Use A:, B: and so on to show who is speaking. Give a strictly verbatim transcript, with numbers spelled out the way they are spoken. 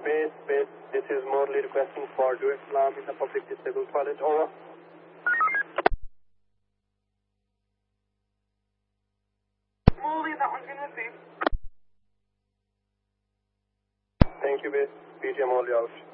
A: Base, base, this is Morley requesting for direct alarm in the public disabled toilet. Over.
B: Morley, that one's been received.
A: Thank you, base. P J Morley out.